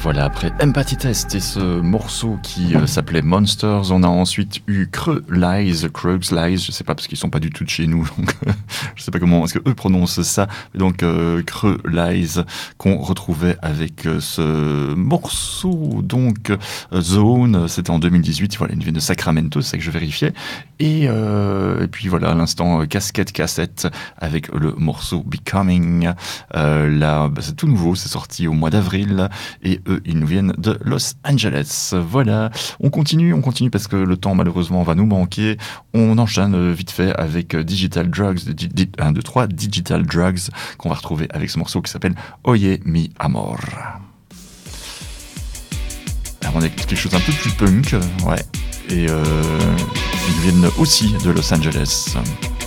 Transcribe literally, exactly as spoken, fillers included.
Voilà, après Empathy Test et ce morceau qui euh, s'appelait Monsters, on a ensuite eu Creux Lies, Krugs Lies, je sais pas parce qu'ils sont pas du tout de chez nous, donc euh, je sais pas comment est-ce que eux prononcent ça, donc euh, Creux Lies qu'on retrouvait avec euh, ce morceau, donc euh, Zone, c'était en deux mille dix-huit, voilà, une vienne de Sacramento, c'est ça que je vérifiais, et, euh, et puis voilà, à l'instant, euh, Casquette Cassette avec le morceau Becoming, euh, là, bah, c'est tout nouveau, c'est sorti au mois d'avril, et eux, ils nous viennent de Los Angeles. Voilà, on continue, on continue parce que le temps malheureusement va nous manquer. On enchaîne vite fait avec Digital Drugs, un, deux, trois, Digital Drugs, qu'on va retrouver avec ce morceau qui s'appelle Oye mi amor. Alors on a quelque chose un peu plus punk, ouais, et euh, ils viennent aussi de Los Angeles.